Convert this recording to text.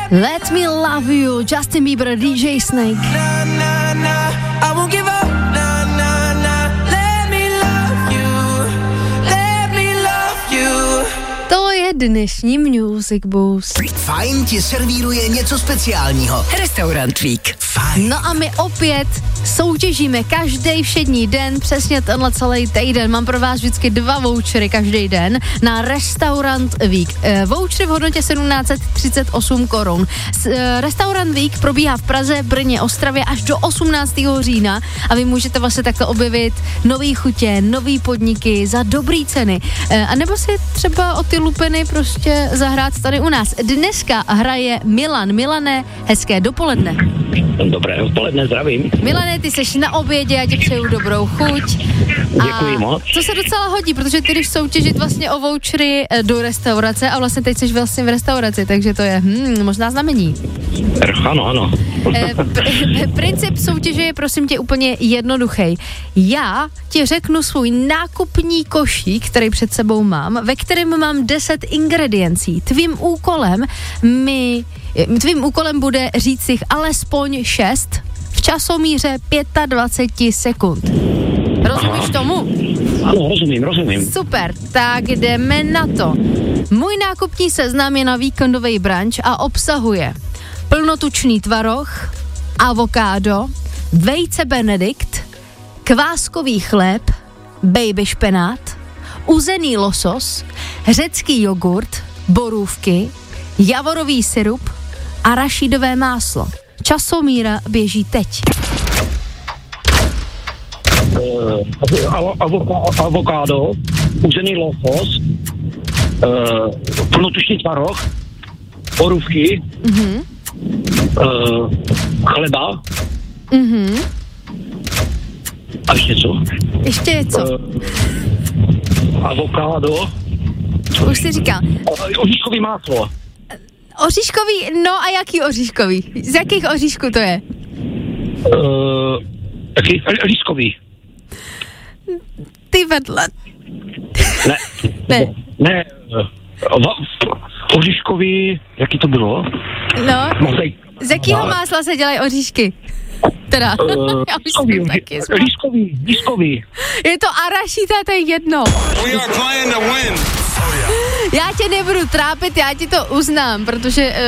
Let Me Love You, Justin Bieber, DJ Snake. I won't give up. Let me love you. Let me love you. To je dnešní Music Boost. Fajn ti servíruje něco speciálního. Restaurant Week. Fajn. No a my opět soutěžíme každý všední den, přesně tenhle celý týden. Mám pro vás vždycky 2 vouchery každý den na Restaurant Week. Vouchery v hodnotě 1738 korun. Restaurant Week probíhá v Praze, Brně, Ostravě až do 18. října a vy můžete vlastně takhle objevit nový chutě, nový podniky za dobrý ceny. A nebo si třeba o ty lupeny prostě zahrát tady u nás. Dneska hraje Milan. Milane, hezké dopoledne. Dobré odpoledne, zdravím. Milane, ty seš na obědě, já ti přeju dobrou chuť. Děkuji moc. To se docela hodí, protože ty jdeš soutěžit vlastně o vouchery do restaurace a vlastně teď jsi vlastně v restauraci, takže to je možná znamení. Ano. Princip soutěže je prosím tě úplně jednoduchý. Já ti řeknu svůj nákupní košík, který před sebou mám, ve kterém mám 10 ingrediencí. Tvým úkolem bude říct si alespoň 6 v časomíře 25 sekund. Rozumíš tomu? Ano, rozumím. Super, tak jdeme na to. Můj nákupní seznam je na víkendový brunch a obsahuje plnotučný tvaroh, avokádo, vejce benedikt, kváskový chléb, baby špenát, uzený losos, řecký jogurt, borůvky, javorový syrup, arašidové máslo. Časomíra běží teď. Avokádo, uzený losos, plnotučný tvaroh, borůvky, chleba. A ještě co? Ještě co? Avokádo. Už si říkal. Oříškový máslo. Oříškový, no a jaký oříškový? Z jakých oříšků to je? Lískový. Ty vedle. Ne. Oříškový, jaký to bylo? No, z jakého másla se dělají oříšky? Teda, já už jsem taky lískový. Je to arašida, to je jedno. Já tě nebudu trápit, já ti to uznám, protože